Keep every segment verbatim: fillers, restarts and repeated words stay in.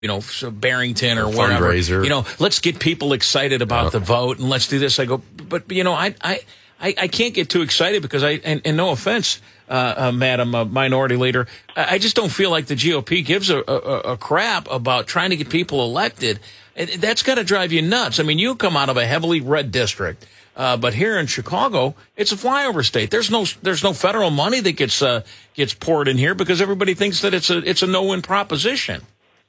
you know, Barrington or whatever. Fundraiser. You know, let's get people excited about Yep. the vote and let's do this. I go, but, you know, I, I, I, I can't get too excited because I, and, and no offense, uh, uh, Madam uh, Minority Leader, I, I just don't feel like the G O P gives a, a, a crap about trying to get people elected. And that's got to drive you nuts. I mean, you come out of a heavily red district. Uh, but here in Chicago, it's a flyover state. There's no there's no federal money that gets uh, gets poured in here because everybody thinks that it's a it's a no-win proposition.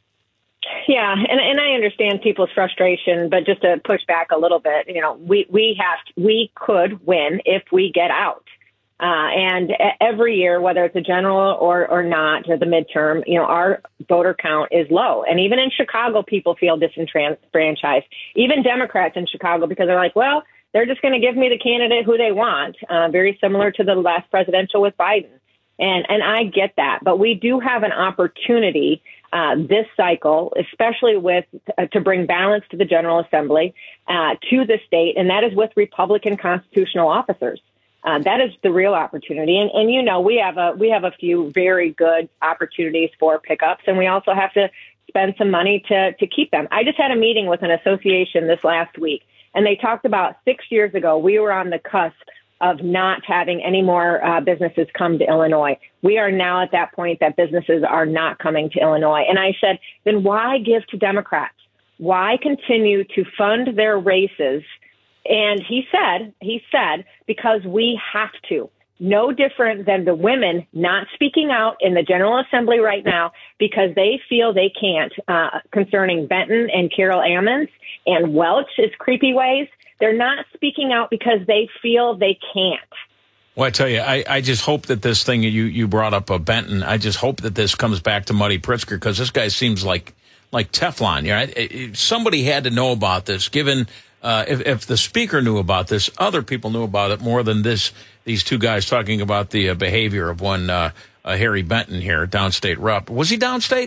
Yeah, and and I understand people's frustration, but just to push back a little bit, you know, we we have we could win if we get out. Uh, and every year, whether it's a general or, or not, or the midterm, you know, our voter count is low. And even in Chicago, people feel disenfranchised. Even Democrats in Chicago, because they're like, well, they're just going to give me the candidate who they want, uh, very similar to the last presidential with Biden. And and I get that. But we do have an opportunity uh, this cycle, especially with uh, to bring balance to the General Assembly, uh, to the state, and that is with Republican constitutional officers. Uh, that is the real opportunity. And, and, you know, we have a we have a few very good opportunities for pickups, and we also have to spend some money to, to keep them. I just had a meeting with an association this last week, and they talked about six years ago, we were on the cusp of not having any more uh, businesses come to Illinois. We are now at that point that businesses are not coming to Illinois. And I said, then why give to Democrats? Why continue to fund their races? And he said, he said, because we have to. No different than the women not speaking out in the General Assembly right now because they feel they can't, uh, concerning Benton and Carol Ammons and Welch's creepy ways. They're not speaking out because they feel they can't. Well, I tell you, I, I just hope that this thing you, you brought up, uh, Benton, I just hope that this comes back to Muddy Pritzker because this guy seems like like Teflon. You know, somebody had to know about this, given... Uh, if, if the speaker knew about this, other people knew about it more than this. These two guys talking about the uh, behavior of one uh, uh, Harry Benton here, downstate rep. Was he downstate?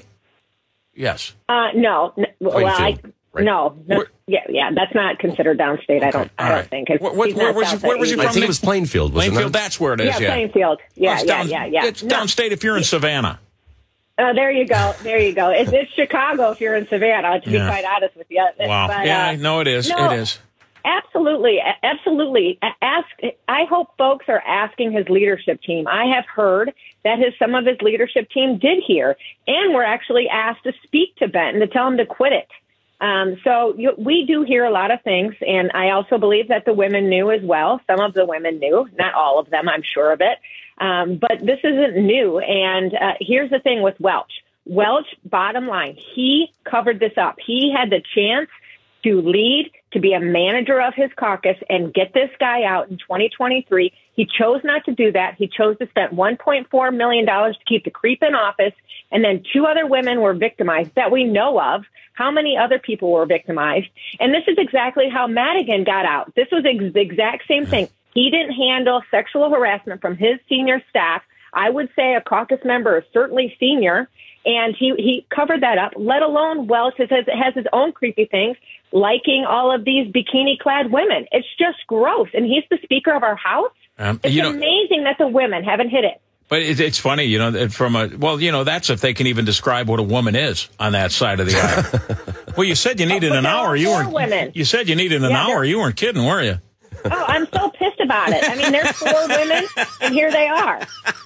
Yes. Uh, no. N- well, I, right? no. no yeah, yeah. That's not considered downstate. Okay. I don't. I don't right. think. What, what, where, was he, where was he from? I think it was Plainfield. Was Plainfield. It that's where it is. Yeah, yeah. Plainfield. Yeah, well, yeah, down, yeah, yeah. It's no. downstate if you're in Savannah. Oh, there you go. There you go. It's, it's Chicago if you're in Savannah, to be yeah. quite honest with you. Wow. But, yeah, uh, no, it is. no, it is. Absolutely. Absolutely. Ask. I hope folks are asking his leadership team. I have heard that his some of his leadership team did hear and were actually asked to speak to Benton to tell him to quit it. Um, so you, we do hear a lot of things, and I also believe that the women knew as well. Some of the women knew, not all of them, I'm sure of it. Um, but this isn't new. And uh, here's the thing with Welch. Welch, bottom line, he covered this up. He had the chance to lead, to be a manager of his caucus and get this guy out in twenty twenty-three. He chose not to do that. He chose to spend one point four million dollars to keep the creep in office. And then two other women were victimized that we know of. How many other people were victimized? And this is exactly how Madigan got out. This was ex- the exact same thing. He didn't handle sexual harassment from his senior staff. I would say a caucus member is certainly senior. And he, he covered that up, let alone Welch has, has his own creepy things, liking all of these bikini-clad women. It's just gross. And he's the Speaker of our House. Um, it's you amazing know, that the women haven't hit it. But it, it's funny, you know, from a, well, you know, that's if they can even describe what a woman is on that side of the aisle. Well, you said you needed oh, an hour. You weren't, women. You said you needed an yeah, hour. You weren't kidding, were you? Oh, I'm so pissed about it. I mean, there's four women, and here they are.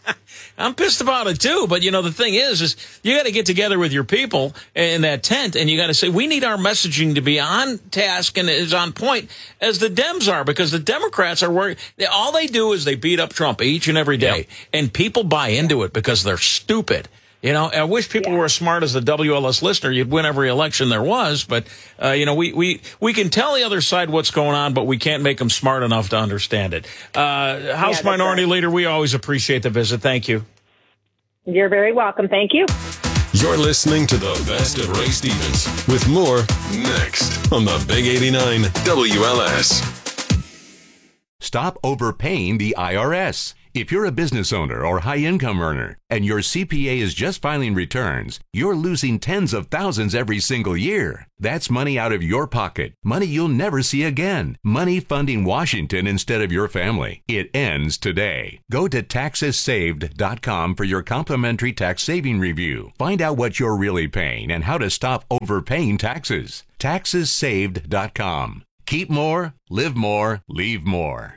I'm pissed about it, too. But, you know, the thing is, is you got to get together with your people in that tent, and you got to say, we need our messaging to be on task and is on point as the Dems are, because the Democrats are worried. All they do is they beat up Trump each and every day, yep. and people buy into it because they're stupid. You know, I wish people yeah. were as smart as the W L S listener. You'd win every election there was. But, uh, you know, we, we, we can tell the other side what's going on, but we can't make them smart enough to understand it. Uh, House yeah, Minority right. Leader, we always appreciate the visit. Thank you. You're very welcome. Thank you. You're listening to the best of Ray Stevens with more next on the Big eighty-nine W L S. Stop overpaying the I R S. If you're a business owner or high-income earner and your C P A is just filing returns, you're losing tens of thousands every single year. That's money out of your pocket, money you'll never see again, money funding Washington instead of your family. It ends today. Go to taxes saved dot com for your complimentary tax saving review. Find out what you're really paying and how to stop overpaying taxes. taxes saved dot com. Keep more, live more, leave more.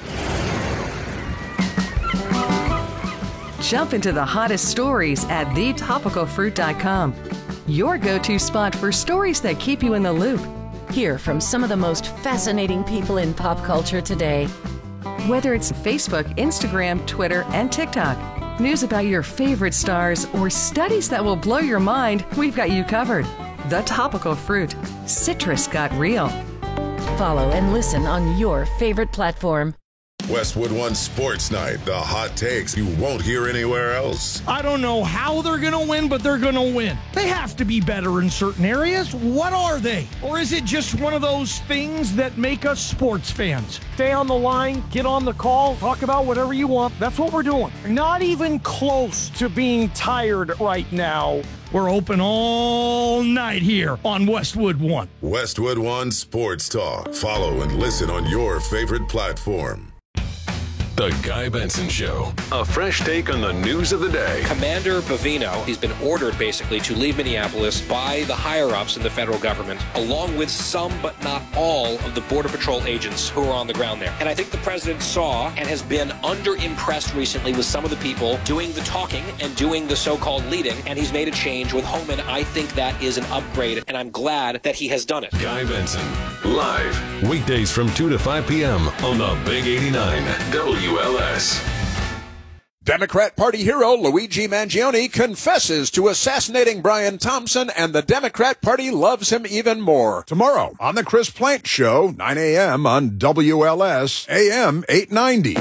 Jump into the hottest stories at the topical fruit dot com. Your go-to spot for stories that keep you in the loop. Hear from some of the most fascinating people in pop culture today. Whether it's Facebook, Instagram, Twitter, and TikTok, news about your favorite stars, or studies that will blow your mind, we've got you covered. The Topical Fruit. Citrus got real. Follow and listen on your favorite platform. Westwood One Sports Night, the hot takes you won't hear anywhere else. I don't know how they're going to win, but they're going to win. They have to be better in certain areas. What are they? Or is it just one of those things that make us sports fans? Stay on the line, get on the call, talk about whatever you want. That's what we're doing. Not even close to being tired right now. We're open all night here on Westwood One. Westwood One Sports Talk. Follow and listen on your favorite platform. The Guy Benson Show. A fresh take on the news of the day. Commander Bavino, he's been ordered basically to leave Minneapolis by the higher-ups in the federal government, along with some but not all of the Border Patrol agents who are on the ground there. And I think the president saw and has been under-impressed recently with some of the people doing the talking and doing the so-called leading, and he's made a change with Homan. I think that is an upgrade, and I'm glad that he has done it. Guy Benson, live, weekdays from two to five p.m. on the Big eighty-nine W L S. Democrat Party hero Luigi Mangione confesses to assassinating Brian Thompson, and the Democrat Party loves him even more. Tomorrow on The Chris Plant Show, nine a.m. on W L S, A M eight ninety.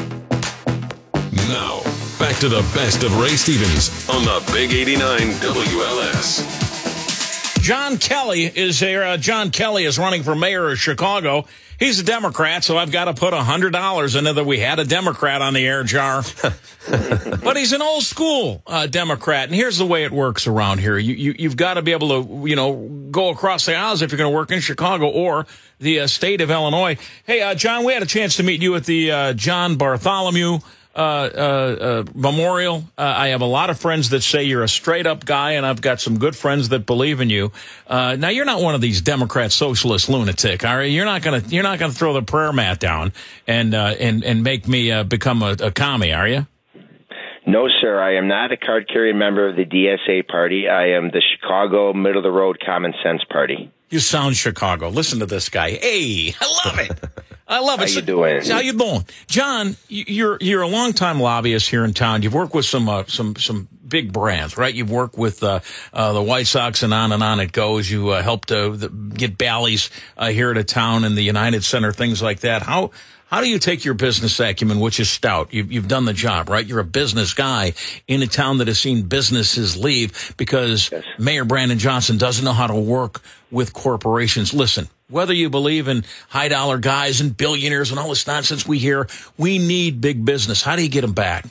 Now, back to the best of Ray Stevens on the Big eighty-nine W L S. John Kelly is here. Uh, John Kelly is running for mayor of Chicago. He's a Democrat, so I've got to put one hundred dollars into that we had a Democrat on the air jar. But he's an old school uh, Democrat, and here's the way it works around here. You, you, you've got to be able to, you know, go across the aisles if you're going to work in Chicago or the uh, state of Illinois. Hey, uh, John, we had a chance to meet you at the uh, John Bartholomew Uh, uh, uh, memorial. Uh, I have a lot of friends that say you're a straight up guy, and I've got some good friends that believe in you. Uh, now you're not one of these Democrat socialist lunatic, are you? You're not gonna, you're not gonna throw the prayer mat down and, uh, and, and make me, uh, become a, a commie, are you? No, sir. I am not a card-carrying member of the D S A party. I am the Chicago middle-of-the-road common sense party. You sound Chicago. Listen to this guy. Hey, I love it. I love it. How you doing? How you doing? John, you're you're a longtime lobbyist here in town. You've worked with some uh, some some big brands, right? You've worked with uh, uh, the White Sox, and on and on it goes. You uh, helped uh, the, get Bally's uh, here at a town and the United Center, things like that. How how do you take your business acumen, which is stout? You've, you've done the job, right? You're a business guy in a town that has seen businesses leave because yes. Mayor Brandon Johnson doesn't know how to work with corporations. Listen, whether you believe in high dollar guys and billionaires and all this nonsense we hear, we need big business. How do you get them back?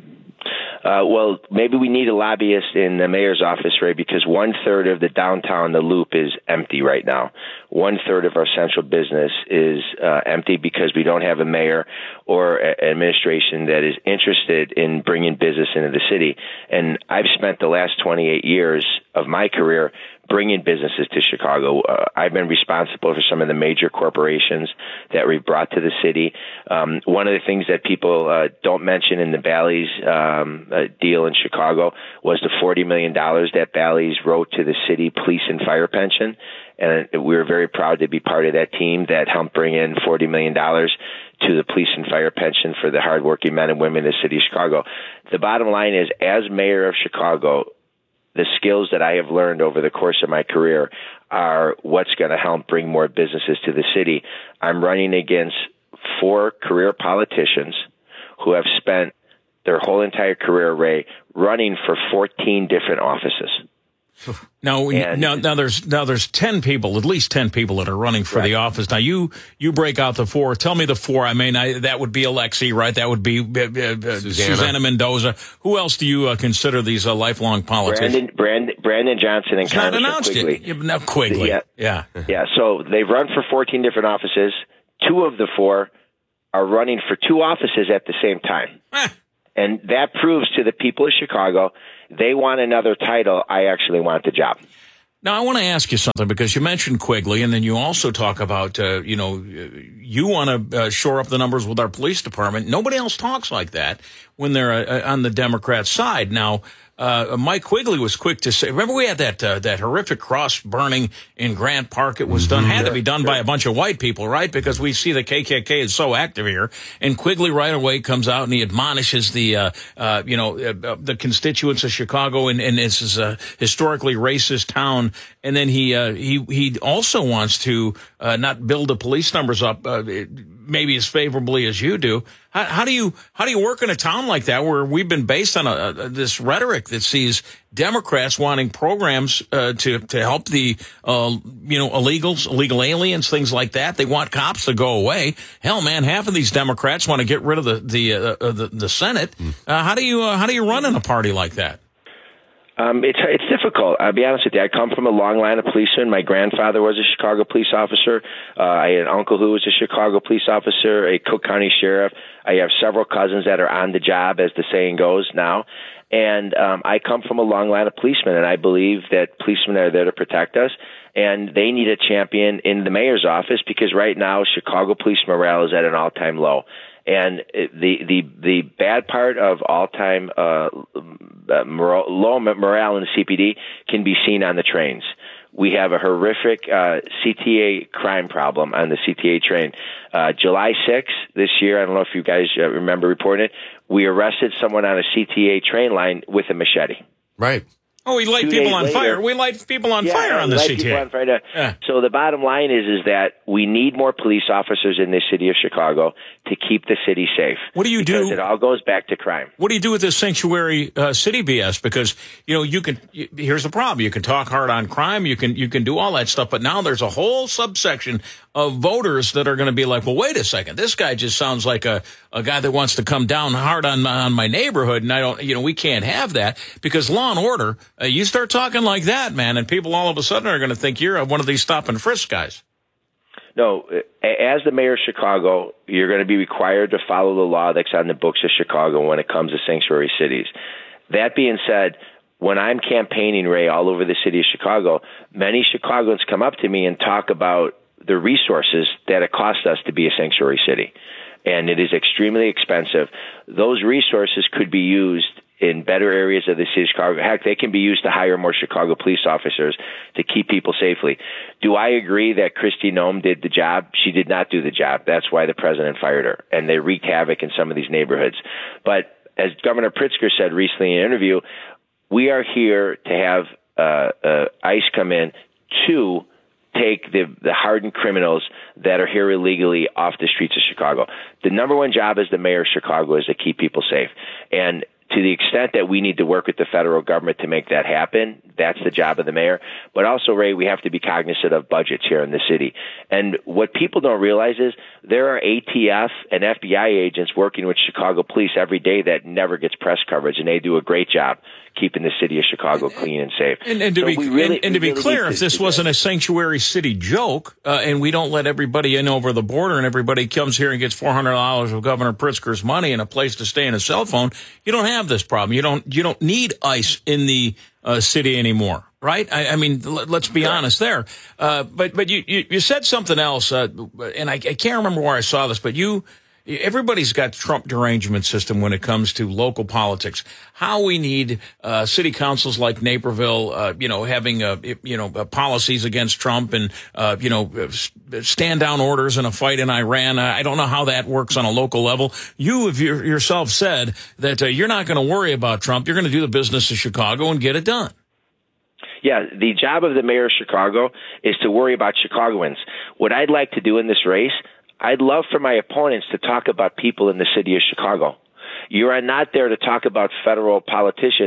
Uh, well, maybe we need a lobbyist in the mayor's office, Ray, because one third of the downtown, the Loop, is empty right now. One third of our central business is uh, empty because we don't have a mayor or an administration that is interested in bringing business into the city. And I've spent the last twenty-eight years of my career bringing businesses to Chicago. Uh, I've been responsible for some of the major corporations that we've brought to the city. Um, one of the things that people uh, don't mention in the Bally's um, uh, deal in Chicago was the forty million dollars that Bally's wrote to the city police and fire pension. And we were very proud to be part of that team that helped bring in forty million dollars to the police and fire pension for the hardworking men and women in the city of Chicago. The bottom line is, as mayor of Chicago, the skills that I have learned over the course of my career are what's going to help bring more businesses to the city. I'm running against four career politicians who have spent their whole entire career, Ray, running for fourteen different offices. Now, And- now, now there's now there's ten people, at least ten people that are running for the office. Now, you you break out the four. Tell me the four. I mean, I, that would be Alexi, right? That would be uh, uh, Susanna. Susanna Mendoza. Who else do you uh, consider these uh, lifelong politicians? Brandon, Brandon, Brandon Johnson and It's not Congressman announced Quigley. yet. Yeah, no, Quigley. Yeah. Yeah. Yeah, so they've run for fourteen different offices. Two of the four are running for two offices at the same time. And that proves to the people of Chicago, they want another title. I actually want the job. Now, I want to ask you something because you mentioned Quigley, and then you also talk about, uh, you know, you want to uh, shore up the numbers with our police department. Nobody else talks like that when they're uh, on the Democrat side. Now, uh, Mike Quigley was quick to say, remember we had that uh, that horrific cross burning in Grant Park? It was done, had to be done by a bunch of white people, right? Because we see the K K K is so active here. And Quigley right away comes out and he admonishes the, uh, uh, you know, uh, the constituents of Chicago, and, and this is a historically racist town. And then he uh, he he also wants to uh, not build the police numbers up uh, maybe as favorably as you do. How, how do you how do you work in a town like that where we've been based on a, a, this rhetoric that sees Democrats wanting programs uh, to to help the uh, you know illegals, illegal aliens, things like that? They want cops to go away. Hell, man, half of these Democrats want to get rid of the the uh, uh, the, the Senate. Uh, how do you uh, how do you run in a party like that? Um, it's it's difficult. I'll be honest with you. I come from a long line of policemen. My grandfather was a Chicago police officer. Uh, I had an uncle who was a Chicago police officer, a Cook County sheriff. I have several cousins that are on the job, as the saying goes now. And um, I come from a long line of policemen, and I believe that policemen are there to protect us. And they need a champion in the mayor's office because right now Chicago police morale is at an all-time low. And the the the bad part of all-time uh, morale, low morale in the C P D can be seen on the trains. We have a horrific uh, C T A crime problem on the C T A train. Uh, July sixth this year, I don't know if you guys uh, remember reporting it, we arrested someone on a C T A train line with a machete. Right. Oh, we light Two people days on later- fire. We light people on Yeah, fire on the light C T people A. on fire. Yeah. So the bottom line is, is that we need more police officers in this city of Chicago to keep the city safe. What do you because do? It all goes back to crime. What do you do with this sanctuary uh, city B S? Because you know you can. You, here's the problem: you can talk hard on crime, you can you can do all that stuff, but now there's a whole subsection of voters that are going to be like, well, wait a second, this guy just sounds like a a guy that wants to come down hard on on my neighborhood, and I don't. You know, we can't have that because law and order. Uh, you start talking like that, man, and people all of a sudden are going to think you're one of these stop and frisk guys. No, as the mayor of Chicago, you're going to be required to follow the law that's on the books of Chicago when it comes to sanctuary cities. That being said, when I'm campaigning, Ray, all over the city of Chicago, many Chicagoans come up to me and talk about the resources that it costs us to be a sanctuary city. And it is extremely expensive. Those resources could be used in better areas of the city of Chicago. Heck, they can be used to hire more Chicago police officers to keep people safely. Do I agree that Kristi Noem did the job? She did not do the job. That's why the president fired her, and they wreaked havoc in some of these neighborhoods. But as Governor Pritzker said recently in an interview, we are here to have uh, uh, ICE come in to take the, the hardened criminals that are here illegally off the streets of Chicago. The number one job as the mayor of Chicago is to keep people safe. And to the extent that we need to work with the federal government to make that happen, that's the job of the mayor. But also, Ray, we have to be cognizant of budgets here in the city. And what people don't realize is there are A T F and F B I agents working with Chicago police every day that never gets press coverage, and they do a great job keeping the city of Chicago clean and safe. And, and to So be we really- and, and to we be really clear, need if to this do wasn't that. a sanctuary city joke, uh, and we don't let everybody in over the border, and everybody comes here and gets four hundred dollars of Governor Pritzker's money and a place to stay and a cell phone, you don't have this problem. You don't you don't need ICE in the uh, city anymore. Right? I, I mean, l- let's be honest there. Uh, but but you, you, you said something else, uh, and I, I can't remember where I saw this, but you, everybody's got Trump derangement system when it comes to local politics. How we need uh, city councils like Naperville, uh, you know, having, uh, you know, uh, policies against Trump and, uh, you know, stand down orders in a fight in Iran. I don't know how that works on a local level. You have your, yourself said that uh, you're not going to worry about Trump. You're going to do the business of Chicago and get it done. Yeah, the job of the mayor of Chicago is to worry about Chicagoans. What I'd like to do in this race, I'd love for my opponents to talk about people in the city of Chicago. You are not there to talk about federal politicians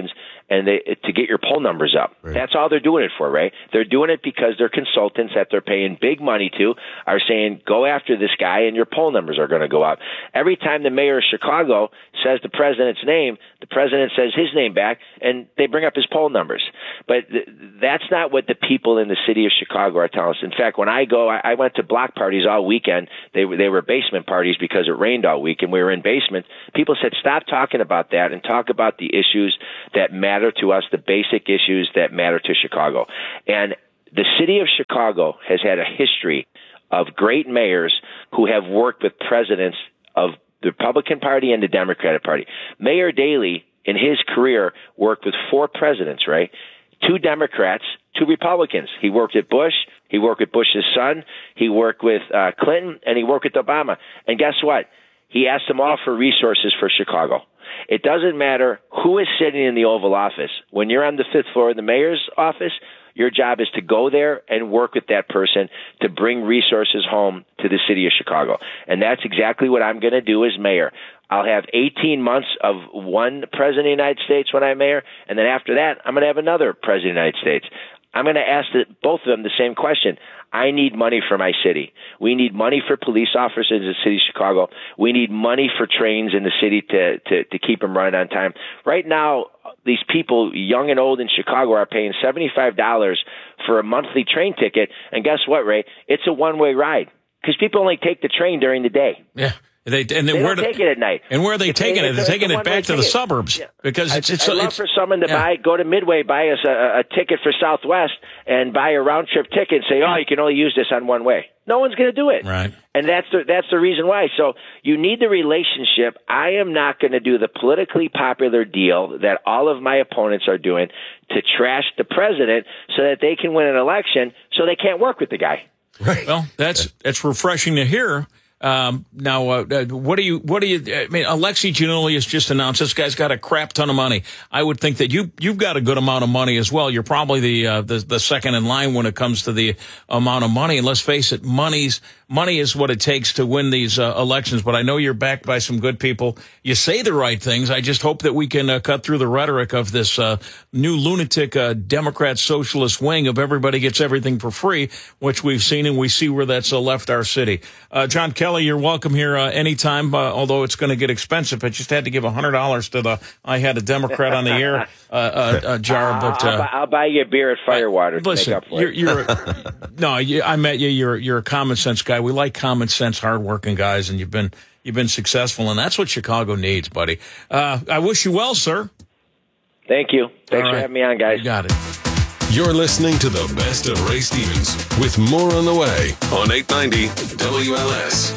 and they to get your poll numbers up. Right. That's all they're doing it for, right? They're doing it because their consultants that they're paying big money to are saying, go after this guy and your poll numbers are going to go up. Every time the mayor of Chicago says the president's name, the president says his name back, and they bring up his poll numbers. But th- that's not what the people in the city of Chicago are telling us. In fact, when I go, I, I went to block parties all weekend. They were, they were basement parties because it rained all week, and we were in basements. People said, stop talking about that and talk about the issues that matter to us, the basic issues that matter to Chicago. And the city of Chicago has had a history of great mayors who have worked with presidents of the Republican Party and the Democratic Party. Mayor Daley, in his career, worked with four presidents, right? Two Democrats, two Republicans. He worked at Bush. He worked with Bush's son. He worked with uh, Clinton, and he worked with Obama. And guess what? He asked them all for resources for Chicago. It doesn't matter who is sitting in the Oval Office. When you're on the fifth floor of the mayor's office, your job is to go there and work with that person to bring resources home to the city of Chicago. And that's exactly what I'm going to do as mayor. I'll have eighteen months of one president of the United States when I'm mayor, and then after that, I'm going to have another president of the United States. I'm going to ask the, both of them the same question. I need money for my city. We need money for police officers in the city of Chicago. We need money for trains in the city to, to, to keep them running on time. Right now, these people, young and old in Chicago, are paying seventy-five dollars for a monthly train ticket. And guess what, Ray? It's a one-way ride because people only take the train during the day. Yeah. They, and then they where don't do, take it at night. And where are they it's, taking it's, it? They're taking it back to ticket. the suburbs yeah. because it's. it's I'd love it's, for someone to yeah. buy, go to Midway, buy us a, a ticket for Southwest, and buy a round trip ticket and say, "Oh, you can only use this on one way." No one's going to do it, right? And that's the that's the reason why. So you need the relationship. I am not going to do the politically popular deal that all of my opponents are doing to trash the president so that they can win an election, so they can't work with the guy. Right. Well, that's that's refreshing to hear. Um, now, uh, what do you, what do you, I mean, Alexi Giannulli has just announced this guy's got a crap ton of money. I would think that you, you've got a good amount of money as well. You're probably the, uh, the, the second in line when it comes to the amount of money. And let's face it, money's, money is what it takes to win these uh, elections. But I know you're backed by some good people. You say the right things. I just hope that we can uh, cut through the rhetoric of this, uh, new lunatic, uh, Democrat socialist wing of everybody gets everything for free, which we've seen and we see where that's uh, left our city. Uh, John Kelly, you're welcome here uh, anytime, uh, although it's going to get expensive. I just had to give one hundred dollars to the I Had a Democrat on the Air uh, uh, uh, jar. But uh, I'll, buy, I'll buy you a beer at Firewater to listen, make up for you're, it. You're, no, you, I met you. You're, you're a common sense guy. We like common sense, hardworking guys, and you've been you've been successful, and that's what Chicago needs, buddy. Uh, I wish you well, sir. Thank you. Thanks right. for having me on, guys. You got it. You're listening to the best of Ray Stevens with more on the way on eight ninety W L S.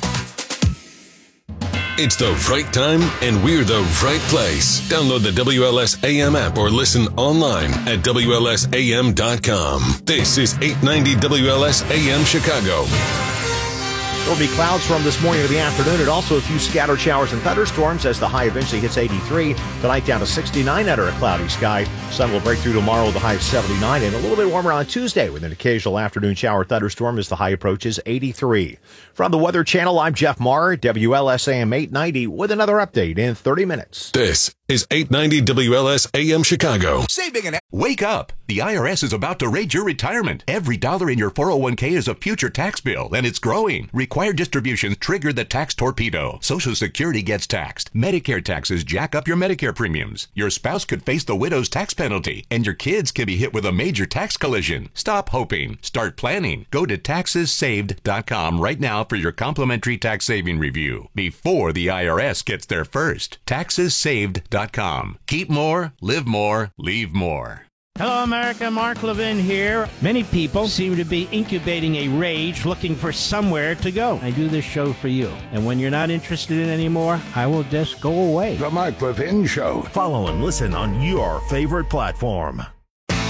It's the right time and we're the right place. Download the W L S A M app or listen online at W L S A M dot com. This is eight ninety W L S A M Chicago. There will be clouds from this morning to the afternoon and also a few scattered showers and thunderstorms as the high eventually hits eighty-three. Tonight down to sixty-nine under a cloudy sky. Sun will break through tomorrow with a high of seventy-nine and a little bit warmer on Tuesday with an occasional afternoon shower thunderstorm as the high approaches eighty-three. From the Weather Channel, I'm Jeff Maher, W L S A M eight ninety with another update in thirty minutes. This is eight ninety W L S A M Chicago. Saving an Wake up! The I R S is about to raid your retirement. Every dollar in your four oh one k is a future tax bill, and it's growing. Required distributions trigger the tax torpedo. Social Security gets taxed. Medicare taxes jack up your Medicare premiums. Your spouse could face the widow's tax penalty, and your kids can be hit with a major tax collision. Stop hoping. Start planning. Go to taxes saved dot com right now for your complimentary tax saving review before the I R S gets there first. taxes saved dot com. Keep more, live more, leave more. Hello, America. Mark Levin here. Many people seem to be incubating a rage looking for somewhere to go. I do this show for you. And when you're not interested in it anymore, I will just go away. The Mark Levin Show. Follow and listen on your favorite platform.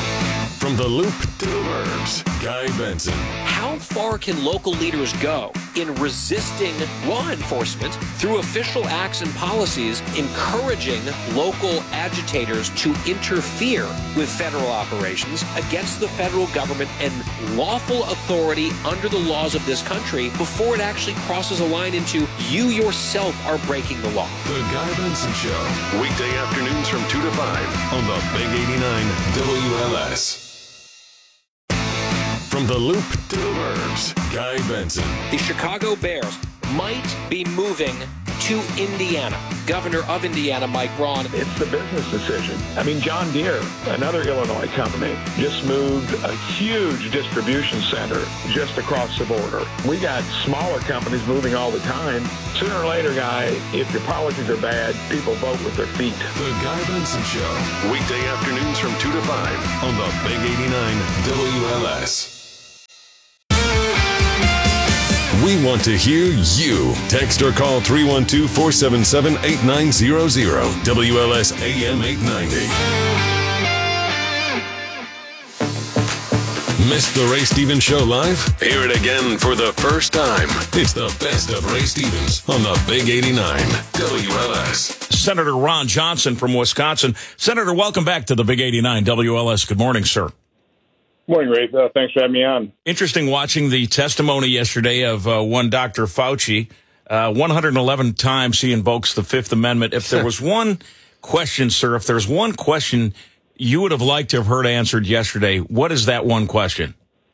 From the Loop to the Burbs, Guy Benson. How far can local leaders go in resisting law enforcement through official acts and policies, encouraging local agitators to interfere with federal operations against the federal government and lawful authority under the laws of this country before it actually crosses a line into you yourself are breaking the law. The Guy Benson Show, weekday afternoons from two to five on the Big eighty-nine W L S. From the Loop to the Burbs, Guy Benson. The Chicago Bears might be moving to Indiana. Governor of Indiana, Mike Braun. It's the business decision. I mean, John Deere, another Illinois company, just moved a huge distribution center just across the border. We got smaller companies moving all the time. Sooner or later, Guy, if your policies are bad, people vote with their feet. The Guy Benson Show, weekday afternoons from two to five on the Big eighty-nine W L S. We want to hear you. Text or call three one two, four seven seven, eight nine zero zero. W L S A M eight ninety. Missed the Ray Stevens Show live? Hear it again for the first time. It's the best of Ray Stevens on the Big eighty-nine W L S. Senator Ron Johnson from Wisconsin. Senator, welcome back to the Big eighty-nine W L S. Good morning, sir. Morning, Ray. Uh, thanks for having me on. Interesting watching the testimony yesterday of uh, one Doctor Fauci. Uh, one hundred eleven times he invokes the Fifth Amendment. If there was one question, sir, if there's one question you would have liked to have heard answered yesterday, what is that one question?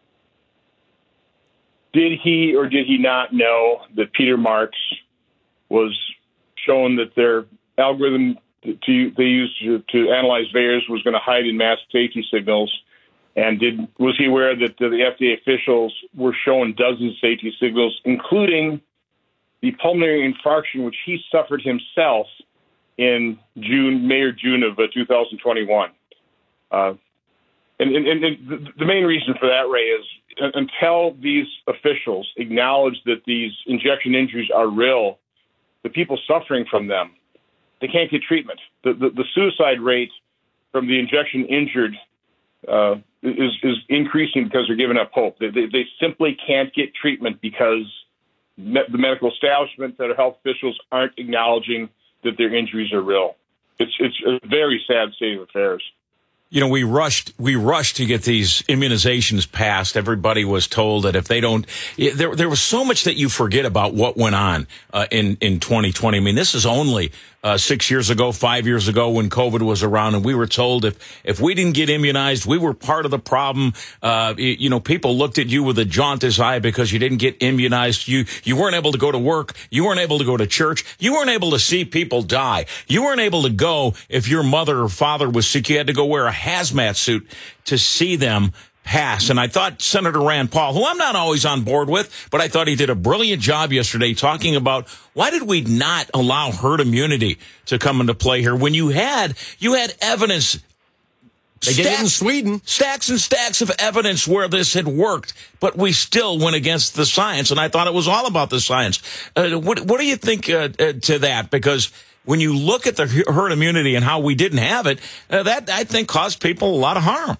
Did he or did he not know that Peter Marks was shown that their algorithm to, they used to, to analyze V A E R S was going to hide in mass safety signals? And did was he aware that the F D A officials were shown dozens of safety signals, including the pulmonary infarction, which he suffered himself in June, May or June of uh, two thousand twenty-one? Uh, and, and, and the main reason for that, Ray, is until these officials acknowledge that these injection injuries are real, the people suffering from them, they can't get treatment. The, the, the suicide rate from the injection injured uh, is, is increasing because they're giving up hope. They, they, they simply can't get treatment because me- the medical establishment, that are health officials, aren't acknowledging that their injuries are real. It's it's a very sad state of affairs. You know, we rushed, we rushed to get these immunizations passed. Everybody was told that if they don't, there, there was so much that you forget about what went on, uh, in, in twenty twenty. I mean, this is only, uh, six years ago, five years ago when COVID was around, and we were told if, if we didn't get immunized, we were part of the problem. Uh, you, you know, people looked at you with a jaundiced eye because you didn't get immunized. You, you weren't able to go to work. You weren't able to go to church. You weren't able to see people die. You weren't able to go if your mother or father was sick. You had to go wear a hazmat suit to see them pass. And I thought Senator Rand Paul, who I'm not always on board with, but I thought he did a brilliant job yesterday talking about why did we not allow herd immunity to come into play here when you had, you had evidence. They did it in Sweden. Stacks and stacks of evidence where this had worked, but we still went against the science. And I thought it was all about the science. Uh, what, what do you think uh, uh, to that? Because when you look at the herd immunity and how we didn't have it, uh, that, I think, caused people a lot of harm.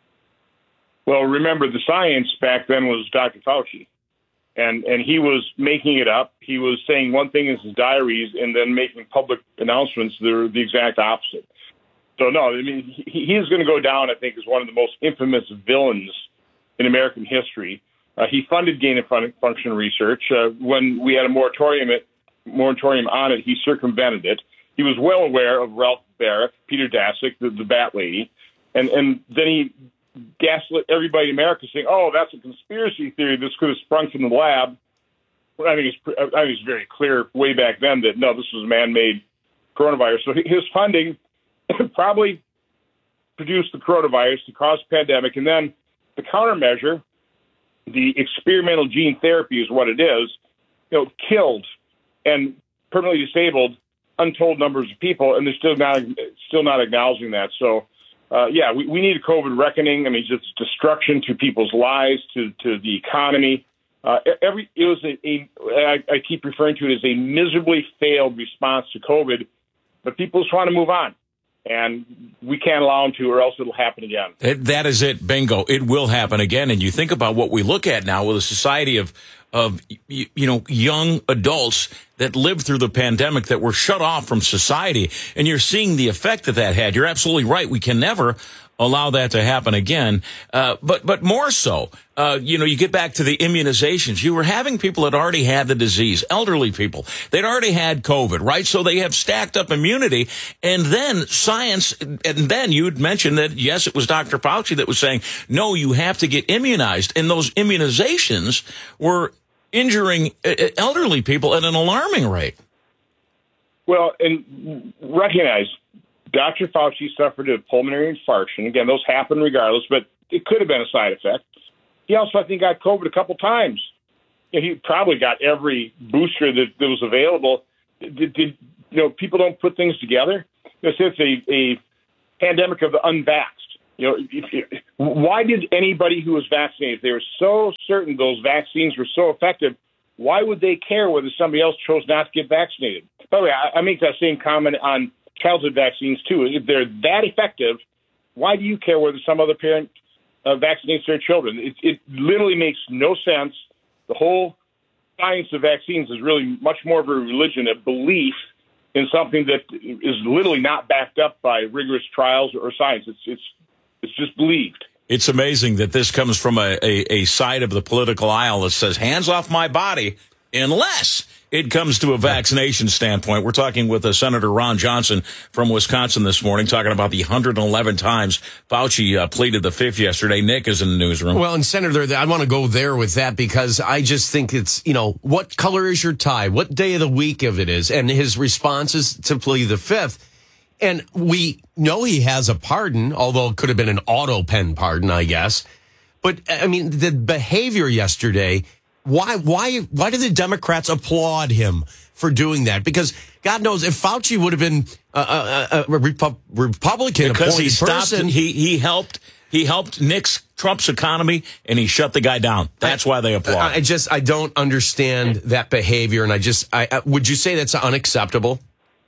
Well, remember, the science back then was Doctor Fauci, and, and he was making it up. He was saying one thing in his diaries and then making public announcements that are the exact opposite. So, no, I mean, he, he is going to go down, I think, as one of the most infamous villains in American history. Uh, he funded gain-of-function research. Uh, when we had a moratorium at moratorium on it, he circumvented it. He was well aware of Ralph Barrett, Peter Daszak, the, the Bat Lady, and, and then he gaslit everybody in America saying, oh, that's a conspiracy theory. This could have sprung from the lab. Well, I think it's, I think it's very clear way back then that, no, this was a man-made coronavirus. So his funding probably produced the coronavirus to cause a pandemic. And then the countermeasure, the experimental gene therapy is what it is, you know, killed and permanently disabled untold numbers of people, and they're still not still not acknowledging that. So, uh, yeah, we, we need a COVID reckoning. I mean, just destruction to people's lives, to, to the economy. Uh, every it was a, a I, I keep referring to it as a miserably failed response to COVID, but people just want to move on. And we can't allow them to, or else it'll happen again. That is it. Bingo. It will happen again. And you think about what we look at now with a society of of, you, you know, young adults that lived through the pandemic that were shut off from society. And you're seeing the effect that that had. You're absolutely right. We can never allow that to happen again. Uh, but, but more so, uh, you know, you get back to the immunizations. You were having people that already had the disease, elderly people. They'd already had COVID, right? So they have stacked up immunity. And then science, and then you'd mentioned that, yes, it was Doctor Fauci that was saying, no, you have to get immunized. And those immunizations were injuring elderly people at an alarming rate. Well, and recognize Doctor Fauci suffered a pulmonary infarction. Again, those happen regardless, but it could have been a side effect. He also, I think, got COVID a couple times. You know, he probably got every booster that, that was available. Did, did you know? People don't put things together. It's a, a pandemic of the unvaxxed. You know, if, if, why did anybody who was vaccinated, if they were so certain those vaccines were so effective, why would they care whether somebody else chose not to get vaccinated? By the way, I, I make that same comment on childhood vaccines, too. If they're that effective, why do you care whether some other parent uh, vaccinates their children? It, it literally makes no sense. The whole science of vaccines is really much more of a religion, a belief in something that is literally not backed up by rigorous trials or science. It's it's it's just believed. It's amazing that this comes from a, a, a side of the political aisle that says, hands off my body, unless it comes to a vaccination standpoint. We're talking with uh, Senator Ron Johnson from Wisconsin this morning, talking about the one hundred eleven times Fauci uh, pleaded the fifth yesterday. Nick is in the newsroom. Well, and Senator, I want to go there with that because I just think it's, you know, what color is your tie? What day of the week of it is? And his response is to plead the fifth. And we know he has a pardon, although it could have been an auto pen pardon, I guess. But, I mean, the behavior yesterday, why why, why did the Democrats applaud him for doing that? Because God knows if Fauci would have been a, a, a Repu- Republican because he stopped, person, he he helped he helped nix Trump's economy and he shut the guy down. That's why they applaud. I, I just I don't understand that behavior, and I just I, I would you say that's unacceptable?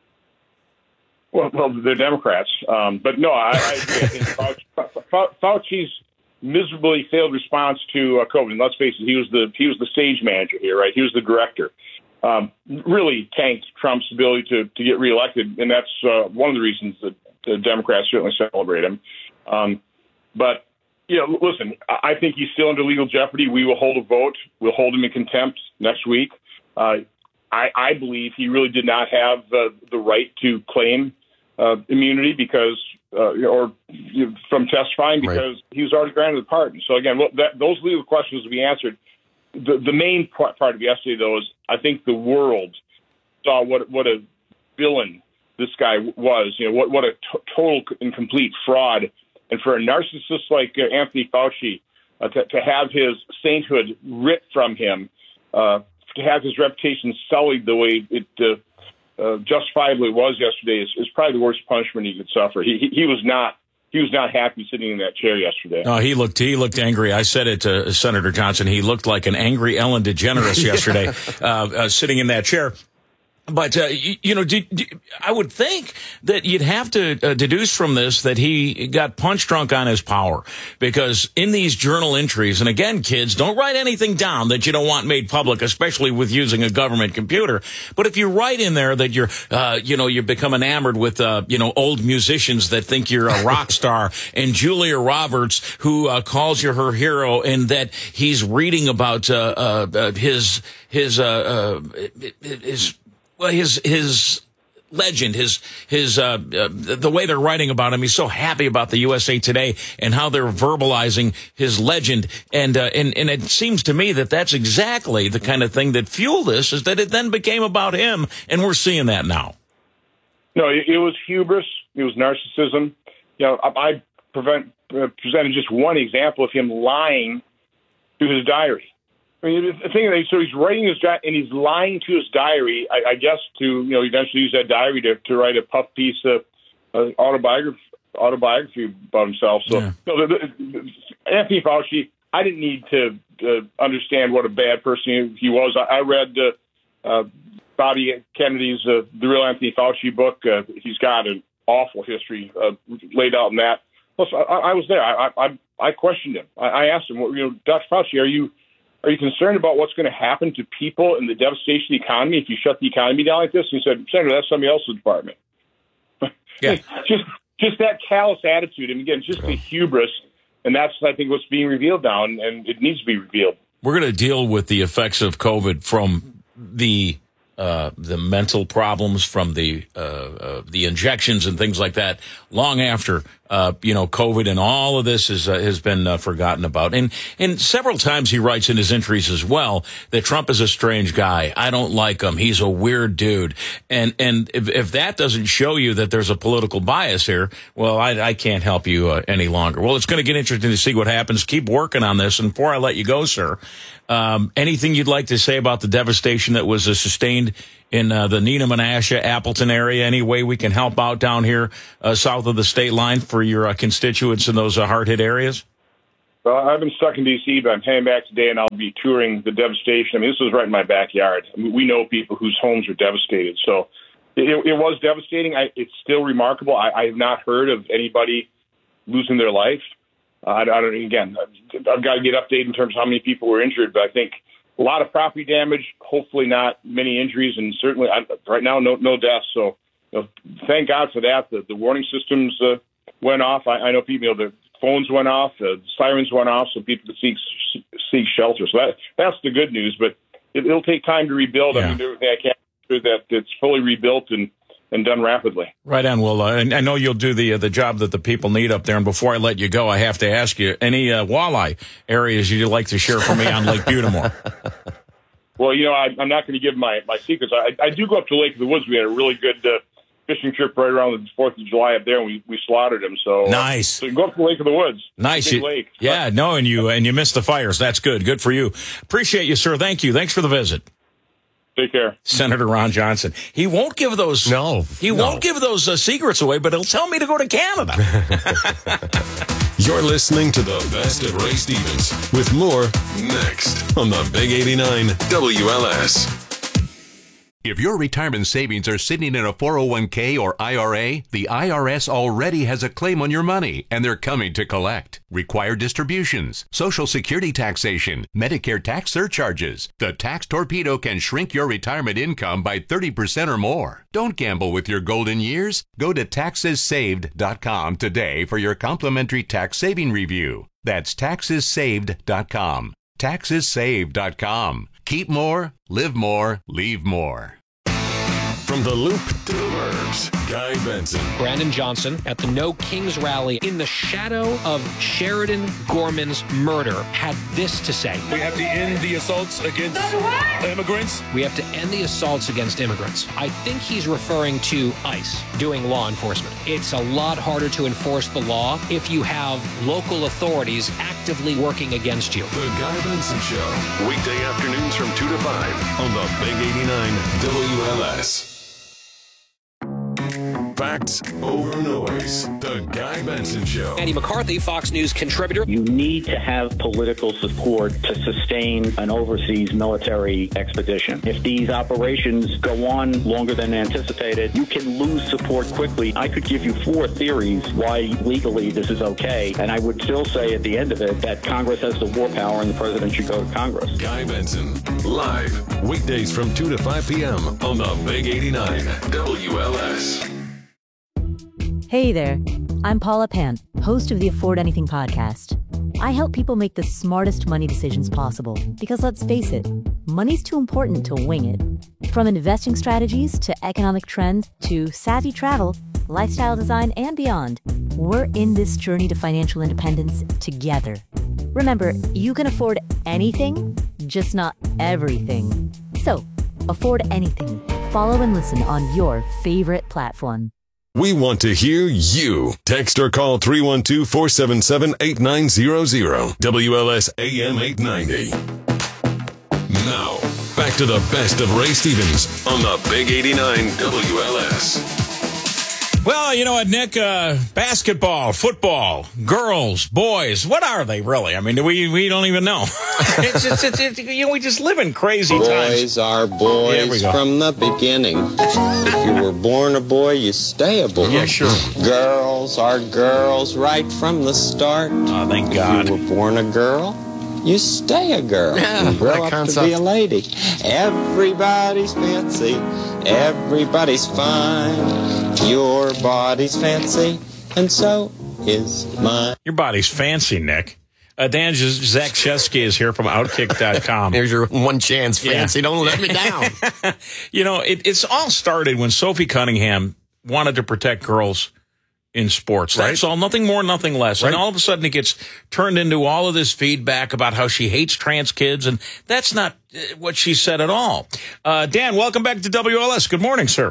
Well, well, they're Democrats, um, but no, I, I, I think Fauci, Fauci's miserably failed response to uh, COVID. And let's face it, he was the he was the stage manager here, right? He was the director. Um, really tanked Trump's ability to to get reelected, and that's uh, one of the reasons that the Democrats certainly celebrate him. Um, but you know, listen, I think he's still under legal jeopardy. We will hold a vote. We'll hold him in contempt next week. Uh, I, I believe he really did not have uh, the right to claim uh, immunity because, uh, or you know, from testifying because right. he was already granted the pardon. So again, well, that, those legal questions will be answered. The, the main part of yesterday, though, is I think the world saw what what a villain this guy was. You know, what what a t- total and complete fraud. And for a narcissist like uh, Anthony Fauci uh, to, to have his sainthood ripped from him. Uh, to have his reputation sullied the way it uh, uh, justifiably was yesterday is, is probably the worst punishment he could suffer. He, he he was not he was not happy sitting in that chair yesterday. No, he looked he looked angry. I said it to Senator Johnson. He looked like an angry Ellen DeGeneres yesterday, uh, uh, sitting in that chair. But, uh, you, you know, do, do, I would think that you'd have to uh, deduce from this that he got punch drunk on his power. Because in these journal entries, and again, kids, don't write anything down that you don't want made public, especially with using a government computer. But if you write in there that you're, uh, you know, you become enamored with, uh, you know, old musicians that think you're a rock star, and Julia Roberts, who uh, calls you her hero, and that he's reading about uh, uh, his, his, uh, uh, his, Well, his his legend, his his uh, uh, the way they're writing about him, he's so happy about the U S A Today and how they're verbalizing his legend, and uh, and and it seems to me that that's exactly the kind of thing that fueled this, is that it then became about him, and we're seeing that now. No, it, it was hubris, it was narcissism. You know, I, I prevent, uh, presented just one example of him lying to his diary. I mean, the thing is, so he's writing his diary, and he's lying to his diary, I, I guess, to, you know, eventually use that diary to, to write a puff piece of uh, autobiography, autobiography about himself. So, yeah. so the, the, Anthony Fauci, I didn't need to uh, understand what a bad person he was. I, I read uh, uh, Bobby Kennedy's uh, The Real Anthony Fauci book. Uh, he's got an awful history uh, laid out in that. Plus, I, I was there. I, I, I questioned him. I, I asked him, well, you know, Doctor Fauci, are you Are you concerned about what's going to happen to people and the devastation of the economy if you shut the economy down like this? And he said, Senator, that's somebody else's department. Yeah. just just that callous attitude. And again, just the hubris. And that's, I think, what's being revealed now, and, and it needs to be revealed. We're going to deal with the effects of COVID from the uh, the mental problems, from the uh, uh, the injections and things like that, long after uh, you know COVID and all of this is, uh, has been uh, forgotten about. And and several times he writes in his entries as well that Trump is a strange guy. I don't like him. He's a weird dude. And and if, if that doesn't show you that there's a political bias here, well, I, I can't help you uh, any longer. Well, it's going to get interesting to see what happens. Keep working on this. And before I let you go, sir, um, anything you'd like to say about the devastation that was uh, sustained in uh, the Neenah, Menasha, Appleton area? Any way we can help out down here uh, south of the state line for your uh, constituents in those uh, hard-hit areas? Well, I've been stuck in D C, but I'm heading back today, and I'll be touring the devastation. I mean, this was right in my backyard. I mean, we know people whose homes are devastated. So it, it was devastating. I, it's still remarkable. I, I have not heard of anybody losing their life. Uh, I, I don't. Again, I've got to get updated in terms of how many people were injured, but I think a lot of property damage, hopefully not many injuries, and certainly I, right now no no deaths. So you know, thank God for that. The, the warning systems uh, went off. I, I know people, you know, the phones went off, uh, the sirens went off, so people could seek seek shelter. So that that's the good news. But it, it'll take time to rebuild. Yeah. I mean, everything I can do that it's fully rebuilt and. and done rapidly. Right on. Well, uh, I know you'll do the uh, the job that the people need up there. And before I let you go, I have to ask you, any uh, walleye areas you'd like to share for me on Lake Butamore? Well, you know, I, I'm not going to give my, my secrets. I, I do go up to Lake of the Woods. We had a really good uh, fishing trip right around the fourth of July up there, and we, we slaughtered them. So nice. So go up to Lake of the Woods. Nice. Big lake. Yeah, no, and you, and you missed the fires. That's good. Good for you. Appreciate you, sir. Thank you. Thanks for the visit. Take care. Senator Ron Johnson. He won't give those. No. He no. won't give those uh, secrets away, but he'll tell me to go to Canada. You're listening to the best of Ray Stevens with more next on the Big eighty-nine W L S. If your retirement savings are sitting in a four oh one k or I R A, the I R S already has a claim on your money, and they're coming to collect. Required distributions, Social Security taxation, Medicare tax surcharges. The tax torpedo can shrink your retirement income by thirty percent or more. Don't gamble with your golden years. Go to taxes saved dot com today for your complimentary tax saving review. That's taxes saved dot com. taxes saved dot com. Keep more, live more, leave more. From the Loop to the Burbs, Guy Benson. Brandon Johnson at the No Kings rally in the shadow of Sheridan Gorman's murder had this to say. We have to end the assaults against immigrants. We have to end the assaults against immigrants. I think he's referring to ICE doing law enforcement. It's a lot harder to enforce the law if you have local authorities actively working against you. The Guy Benson Show. Weekday afternoons from two to five on the Big eighty-nine W L S. Facts over noise. The Guy Benson Show. Andy McCarthy, Fox News contributor. You need to have political support to sustain an overseas military expedition. If these operations go on longer than anticipated, you can lose support quickly. I could give you four theories why legally this is okay, and I would still say at the end of it that Congress has the war power and the president should go to Congress. Guy Benson, live, weekdays from two to five p.m. on the Big eighty-nine W L S. Hey there, I'm Paula Pan, host of the Afford Anything podcast. I help people make the smartest money decisions possible because, let's face it, money's too important to wing it. From investing strategies to economic trends to savvy travel, lifestyle design, and beyond, we're in this journey to financial independence together. Remember, you can afford anything, just not everything. So, afford anything. Follow and listen on your favorite platform. We want to hear you. Text or call three one two, four seven seven, eight nine zero zero. W L S A M eight ninety. Now, back to the best of Ray Stevens on the Big eighty-nine W L S. Well, you know what, Nick? Uh, basketball, football, girls, boys, what are they really? I mean, we we don't even know. it's, it's, it's, it's, you know, we just live in crazy boys times. Boys are boys from the beginning. If you were born a boy, you stay a boy. Yeah, sure. Girls are girls right from the start. Oh, thank God. If you were born a girl, you stay a girl. Yeah, you grow what a up to be a lady. Everybody's fancy. Everybody's fine. Your body's fancy, and so is mine. Your body's fancy, Nick. Uh, Dan Zakshevsky is here from Outkick dot com. Here's your one chance, fancy. Yeah. Don't let me down. You know, it, it's all started when Sophie Cunningham wanted to protect girls in sports. That's right. all, nothing more, nothing less. Right. And all of a sudden it gets turned into all of this feedback about how she hates trans kids, and that's not what she said at all. Uh, Dan, welcome back to W L S. Good morning, sir.